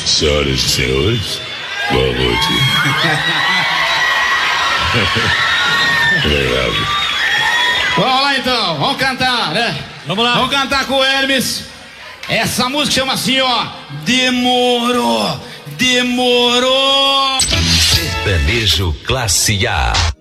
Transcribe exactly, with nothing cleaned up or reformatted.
Senhoras e senhores, boa noite. Legal. Vamos lá então, vamos cantar, né? Vamos lá. Vamos cantar com o Hermes. Essa música chama assim, ó. Demorou, demorou. Sertanejo Classe A.